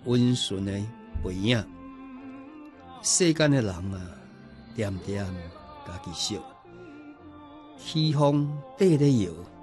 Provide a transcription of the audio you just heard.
温顺的背影。世间的人啊，点点家己惜，西风缀咧摇。